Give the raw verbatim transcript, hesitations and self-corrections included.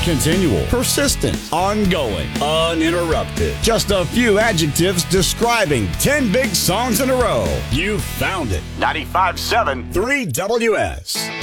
Continual, persistent, ongoing, uninterrupted. Just a few adjectives describing ten big songs in a row. You found it. ninety-five point seven three W S.